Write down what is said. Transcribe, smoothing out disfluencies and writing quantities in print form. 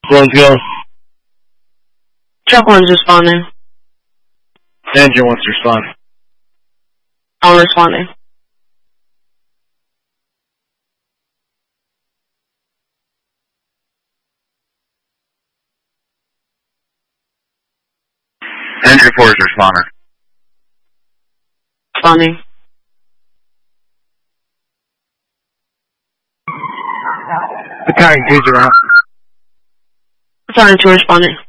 Let's go. Truck 1's responding. Engine wants to respond. I'm responding. Engine 4 is responding. Responding. Battalion 2's around. Battalion 2 responding.